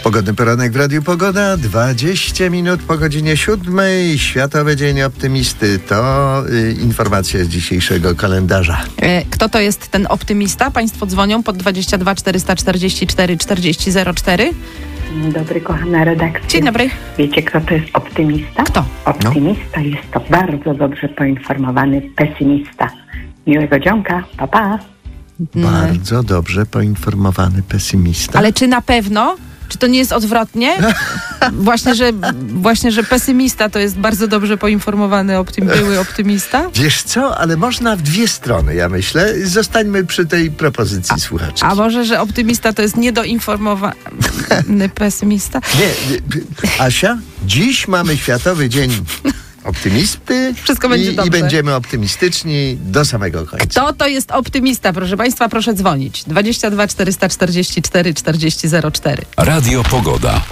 Pogodny poranek w Radiu Pogoda, 20 minut po godzinie 7. Światowy Dzień Optymisty. To informacja z dzisiejszego kalendarza. Kto to jest ten optymista? Państwo dzwonią pod 22 444 40 04. Dzień dobry, kochana redakcja. Dzień dobry. Wiecie, kto to jest optymista? Kto? Optymista jest to bardzo dobrze poinformowany pesymista. Miłego dzionka, pa, pa. Bardzo dobrze poinformowany pesymista. Ale czy na pewno? Czy to nie jest odwrotnie? Właśnie, że pesymista to jest bardzo dobrze poinformowany były optymista? Wiesz co, ale można w dwie strony, ja myślę. Zostańmy przy tej propozycji słuchaczy. A może, że optymista to jest niedoinformowany pesymista? Nie, Asia, dziś mamy Światowy Dzień Optymisty. Wszystko będzie dobrze. I będziemy optymistyczni do samego końca. Kto to jest optymista? Proszę Państwa, proszę dzwonić. 22 444 40 04. Radio Pogoda.